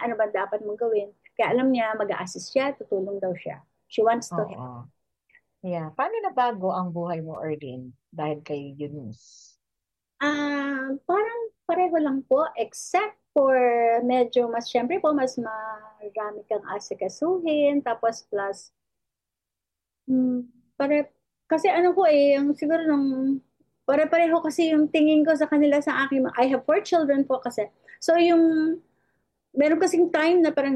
ano ba dapat mong gawin. Kaya alam niya, mag-a-assist siya, tutulong daw siya. She wants to help. Oo. Yeah. Paano nabago ang buhay mo, Erlene, dahil kay Eunice? Parang pareho lang po, except for medyo mas, syempre po, mas marami kang asikasuhin, tapos plus, hmm, kasi ano ko yung siguro nung, pare-pareho kasi yung tingin ko sa kanila sa akin, I have 4 children po kasi. So yung, meron kasing time na parang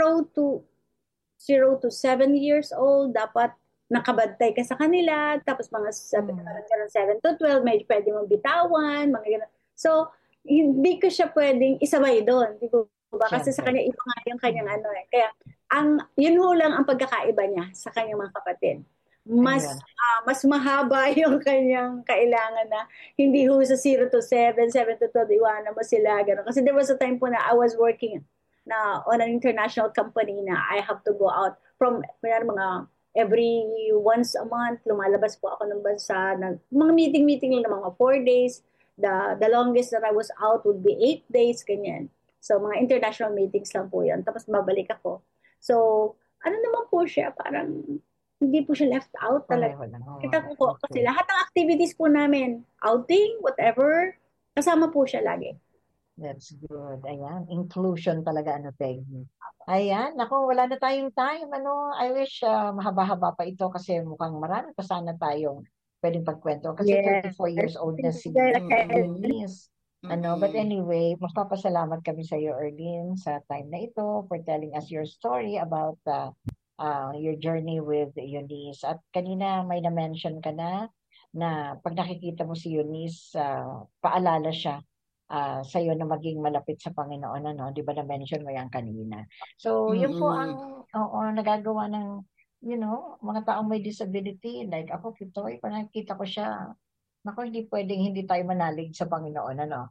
0 to 7 years old, dapat nakabantay ka sa kanila, tapos mga Mm. parang 7 to 12, may pwede mong bitawan, mga ganun. So, hindi ko siya pwedeng isabay doon, di ba? Kasi sa Siyempre. kanya, iba nga yung kanyang Mm. ano eh. Kaya, yun ho lang ang pagkakaiba niya sa kanyang mga kapatid. Ayun. Mas mahaba yung kanyang kailangan na hindi ho sa 0 to 7, 7 to 12, iwanan mo sila, gano'n. Kasi there was a time po na I was working na on an international company na I have to go out from mga every once a month, lumalabas po ako ng bansa, mga meeting lang, mga 4 days. The longest that I was out would be 8 days, ganyan. So, mga international meetings lang po yan. Tapos, babalik ako. So, ano naman po siya, parang hindi po siya left out talaga. Pareho lang. Oh, Kita ko po, kasi okay. lahat ng activities po namin, outing, whatever, kasama po siya lagi. That's good. Ayan. Inclusion talaga, ano, Peggy. Ayan. Naku, wala na tayong time. Ano, I wish mahaba-haba pa ito kasi mukhang marami pa sana tayong pwedeng pagkwento. Kasi Yes. 34 years old na si Mm-mm. Eunice. Ano, but Mm-mm. anyway, magpapasalamat kami sa iyo, Erlene, sa time na ito for telling us your story about your journey with Eunice. At kanina may na-mention ka na pag nakikita mo si Eunice, paalala siya sa iyo na maging malapit sa Panginoon, ano, 'di ba na-mention mo yan kanina. So, yun po Mm-mm. ang nagagawa ng mga taong may disability like ako, Kitoy, pag nakikita ko siya, naku, hindi pwedeng hindi tayo manalig sa Panginoon, ano.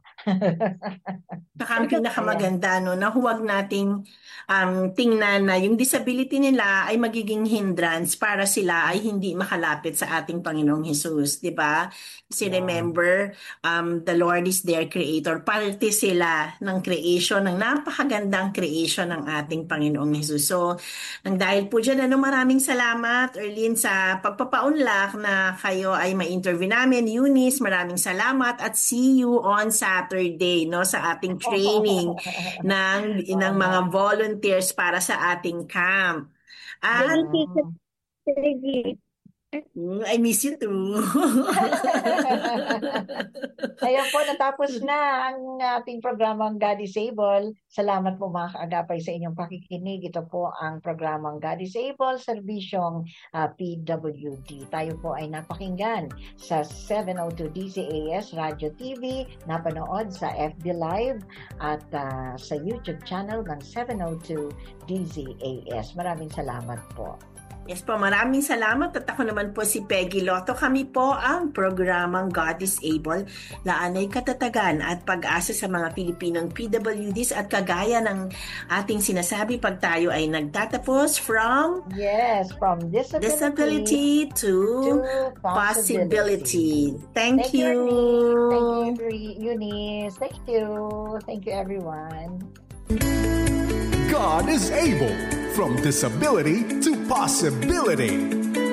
Saka ang Ayan. pinakamaganda, no, na huwag nating tingnan na yung disability nila ay magiging hindrance para sila ay hindi makalapit sa ating Panginoong Hesus, di ba? Kasi Yeah. remember, the Lord is their creator. Parte sila ng creation, ng napakagandang creation ng ating Panginoong Hesus. So, nang dahil po dyan, maraming salamat, Erlene, sa pagpapaunlak na kayo ay ma-interview namin. Eunice, maraming salamat at see you on Saturday, no, sa ating training ng mga Oo. volunteers para sa ating camp. At Sige, Tita. Oo. Sige. I miss you too. Ayan po, natapos na ang ating programang God is Able. Salamat po mga kaagapay sa inyong pakikinig. Ito po ang programang God is Able, serbisyong PWD. Tayo po ay napakinggan sa 702 DZAS Radio TV, napanood sa FB Live at sa YouTube channel ng 702 DZAS. Maraming salamat po. Yes po, maraming salamat at ako naman po si Peggy Lotto. Kami po ang programang God is Able, laanay katatagan at pag-asa sa mga Pilipinong PWDs at kagaya ng ating sinasabi pag tayo ay nagtatapos from disability to possibility. Thank you. Thank you, Eunice. Thank you. Thank you, everyone. God is able. From disability to possibility.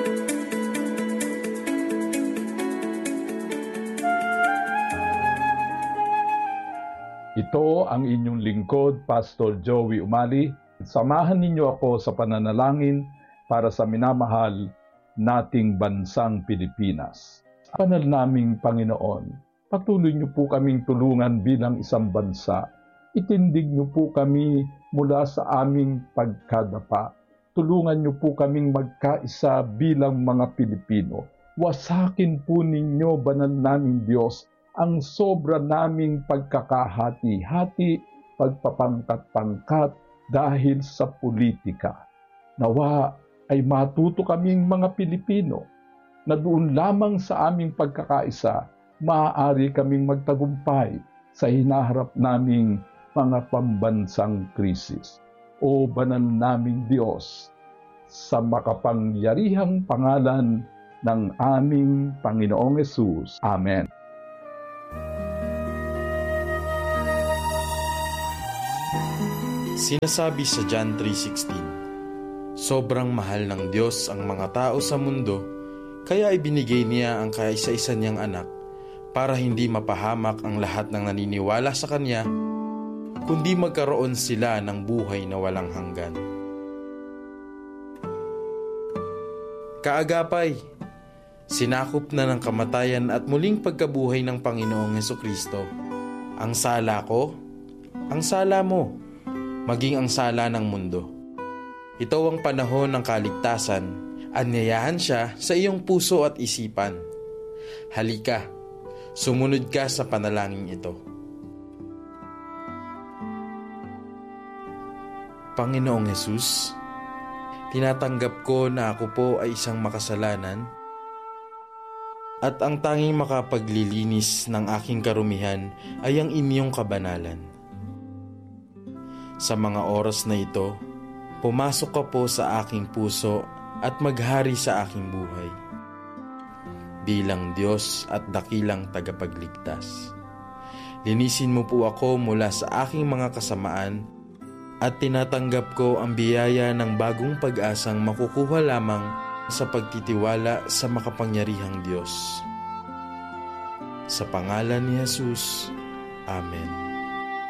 Ito ang inyong lingkod, Pastor Joey Umali. Samahan ninyo ako sa pananalangin para sa minamahal nating bansang Pilipinas. Banal naming Panginoon, patuloy niyo po kaming tulungan bilang isang bansa. Itindig niyo po kami mula sa aming pagkadapa. Tulungan niyo po kaming magkaisa bilang mga Pilipino. Wasakin po ninyo, banal naming Diyos, ang sobra naming pagkakahati-hati, pagpapangkat-pangkat dahil sa politika. Nawa ay matuto kaming mga Pilipino na doon lamang sa aming pagkakaisa, maaari kaming magtagumpay sa hinaharap naming mga pambansang krisis. O banal naming Diyos, sa makapangyarihang pangalan ng aming Panginoong Hesus. Amen. Sinasabi sa John 3:16, sobrang mahal ng Diyos ang mga tao sa mundo, kaya ibinigay niya ang kaisa-isa niyang anak para hindi mapahamak ang lahat ng naniniwala sa Kanya, kundi magkaroon sila ng buhay na walang hanggan. Kaagapay, sinakop na ng kamatayan at muling pagkabuhay ng Panginoong Hesukristo ang sala ko, ang sala mo, maging ang sala ng mundo. Ito ang panahon ng kaligtasan. Anyayahan siya sa iyong puso at isipan. Halika, sumunod ka sa panalangin ito. Panginoong Hesus, tinatanggap ko na ako po ay isang makasalanan at ang tanging makapaglilinis ng aking karumihan ay ang inyong kabanalan. Sa mga oras na ito, pumasok ka po sa aking puso at maghari sa aking buhay. Bilang Diyos at dakilang tagapagligtas. Linisin mo po ako mula sa aking mga kasamaan at tinatanggap ko ang biyaya ng bagong pag-asang makukuha lamang sa pagtitiwala sa makapangyarihang Diyos. Sa pangalan ni Jesus, Amen.